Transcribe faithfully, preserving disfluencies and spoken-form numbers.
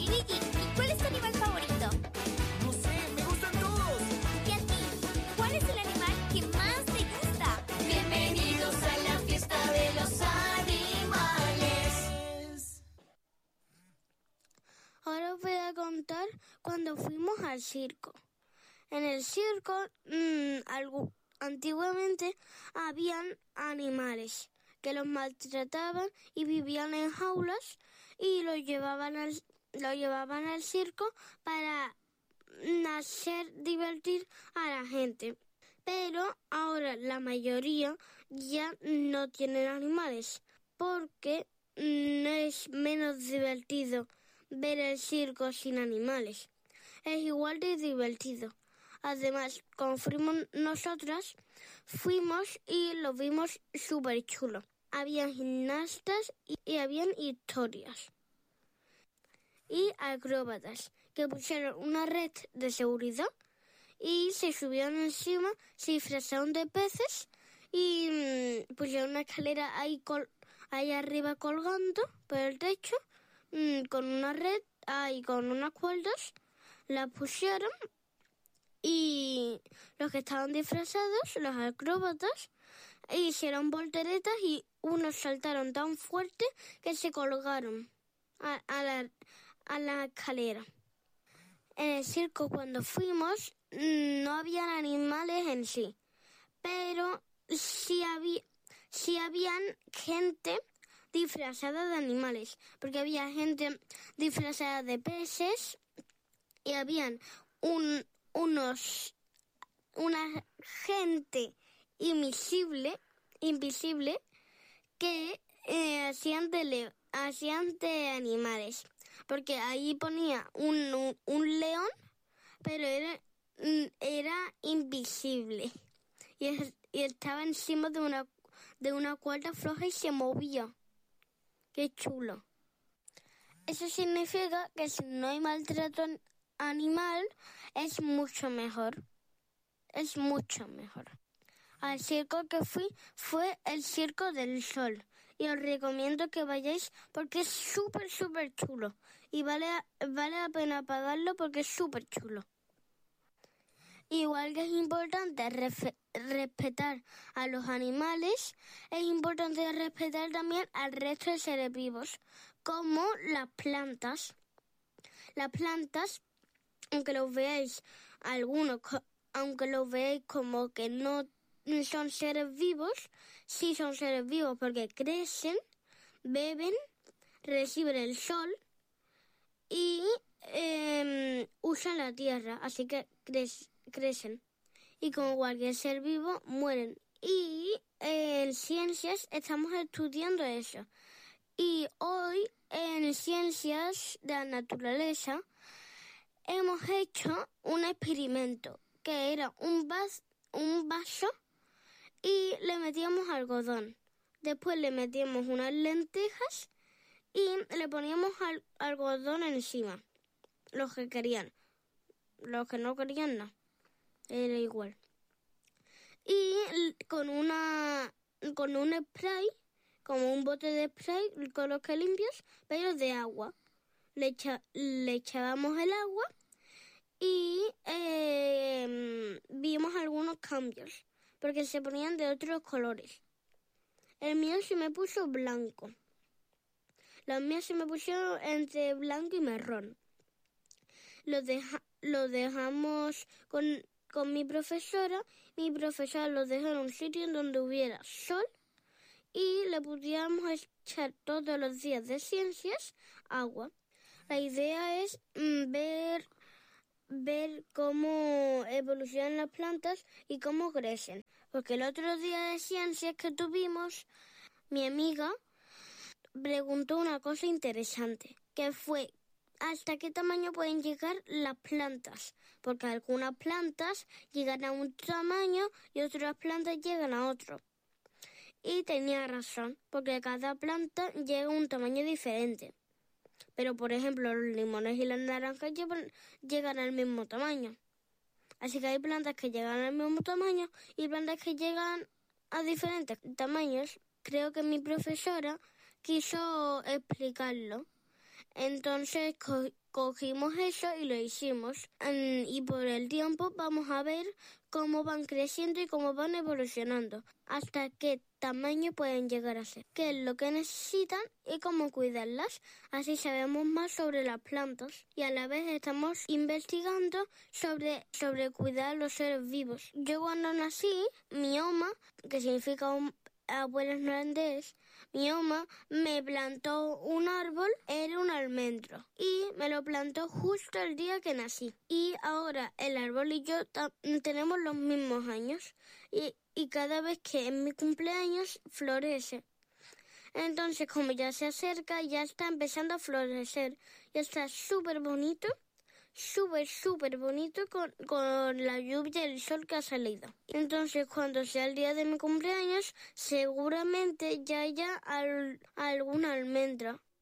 Y Vicky, ¿cuál es tu animal favorito? No sé, me gustan todos. ¿Y a ti? ¿Cuál es el animal que más te gusta? Bienvenidos a la fiesta de los animales. Ahora os voy a contar cuando fuimos al circo. En el circo, mmm, algo, antiguamente habían animales que los maltrataban y vivían en jaulas y los llevaban al, los llevaban al circo para hacer divertir a la gente. Pero ahora la mayoría ya no tienen animales porque mm, es menos divertido ver el circo sin animales. Es igual de divertido. Además, como fuimos nosotras, fuimos y lo vimos súper chulo. Habían gimnastas y, y habían historias. Y acróbatas que pusieron una red de seguridad y se subieron encima, se disfrazaron de peces y mmm, pusieron una escalera ahí, col- ahí arriba colgando por el techo mmm, con una red, ahí con unas cuerdas, la pusieron. Y los que estaban disfrazados, los acróbatas, hicieron volteretas y unos saltaron tan fuerte que se colgaron a, a, la, a la escalera. En el circo cuando fuimos no habían animales en sí, pero sí había, sí habían gente disfrazada de animales, porque había gente disfrazada de peces y habían un... unos una gente invisible invisible que eh, hacían de le, hacían de animales, porque ahí ponía un, un, un león, pero era era invisible y, y estaba encima de una de una cuerda floja y se movía. Qué chulo. Eso significa que si no hay maltrato animal, es mucho mejor. Es mucho mejor. Al circo que fui fue el Circo del Sol. Y os recomiendo que vayáis porque es súper, súper chulo. Y vale, vale la pena pagarlo porque es súper chulo. Igual que es importante refe- respetar a los animales, es importante respetar también al resto de seres vivos, como las plantas. Las plantas, aunque los veáis algunos, aunque los veáis como que no son seres vivos, sí son seres vivos porque crecen, beben, reciben el sol y eh, usan la tierra, así que cre- crecen. Y como cualquier ser vivo, mueren. Y eh, en ciencias estamos estudiando eso. Y hoy en ciencias de la naturaleza hemos hecho un experimento que era un, vas- un vaso y le metíamos algodón. Después le metíamos unas lentejas y le poníamos al- algodón encima. Los que querían. Los que no querían, no. Era igual. Y con una con un spray, como un bote de spray con los que limpias, pero de agua. Le, echa, le echábamos el agua y eh, vimos algunos cambios, porque se ponían de otros colores. El mío se me puso blanco. Los míos se me pusieron entre blanco y marrón. Lo, deja, lo dejamos con, con mi profesora. Mi profesora lo dejó en un sitio en donde hubiera sol y le pudiéramos echar todos los días de ciencias agua. La idea es mm, ver... ver cómo evolucionan las plantas y cómo crecen. Porque el otro día de ciencias que tuvimos, mi amiga preguntó una cosa interesante, que fue ¿hasta qué tamaño pueden llegar las plantas? Porque algunas plantas llegan a un tamaño y otras plantas llegan a otro. Y tenía razón, porque cada planta llega a un tamaño diferente. Pero, por ejemplo, los limones y las naranjas llevan, llegan al mismo tamaño. Así que hay plantas que llegan al mismo tamaño y plantas que llegan a diferentes tamaños. Creo que mi profesora quiso explicarlo. Entonces co- cogimos eso y lo hicimos. Mm, Y por el tiempo vamos a ver cómo van creciendo y cómo van evolucionando, hasta qué tamaño pueden llegar a ser, qué es lo que necesitan y cómo cuidarlas. Así sabemos más sobre las plantas y a la vez estamos investigando sobre, sobre cuidar a los seres vivos. Yo cuando nací, mi oma, que significa un abuelo en holandés, mi oma me plantó un árbol, era un almendro, y me lo plantó justo el día que nací. Y ahora el árbol y yo ta- tenemos los mismos años, y, y cada vez que es mi cumpleaños florece. Entonces, como ya se acerca, ya está empezando a florecer. Y está súper bonito, súper, súper bonito con, con la lluvia y el sol que ha salido. Entonces, cuando sea el día de mi cumpleaños, seguramente ya haya al- alguna almendra.